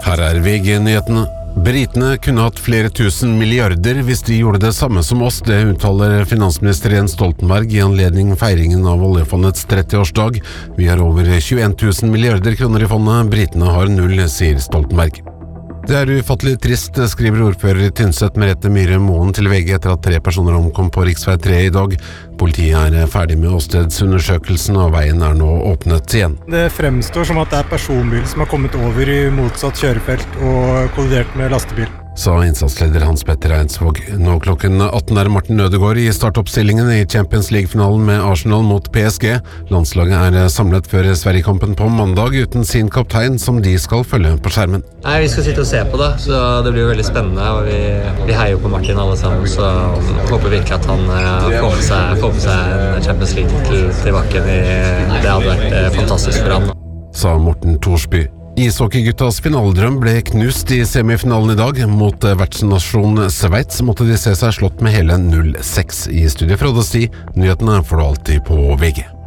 Her VG-nyhetene. Britene kunne hatt flere tusen milliarder hvis de gjorde det samme som oss, det uttaler finansminister Jens Stoltenberg i anledning feiringen av oljefondets 30-årsdag. Vi har over 21 000 milliarder kroner i fondet, britene har 0, sier Stoltenberg. Det er ufattelig trist, skriver ordfører i Tynset Merete Myhre Moen til VG etter at 3 personer omkom på Riksvei 3 i dag. Politiet er ferdig med åstedsundersøkelsen, og veien er nå åpnet igjen. Det fremstår som at det er personbil som har kommet over i motsatt kjørefelt og kollidert med lastebil, sa innsatsleder Hans Petter Eidsvåg. Nå klokken 18 er Martin Ødegaard i startoppstillingen i Champions League-finalen med Arsenal mot PSG. Landslaget er samlet før Sverigekampen på mandag uten sin kaptein, som de skal følge på skjermen. Nei, vi skal sitte og se på det, så det blir jo veldig spennende, og vi heier jo på Martin alle sammen, så håper virkelig at han får med seg en Champions League tilbake. Det hadde vært fantastisk for ham, sa Morten Thorsby. Ishockeyguttas finaledrøm ble knust i semifinalen i dag. Mot vertsnasjon Sveits måtte de se seg slått med hele 0-6 i studiet fra Odesti. Nyhetene får du alltid på VG.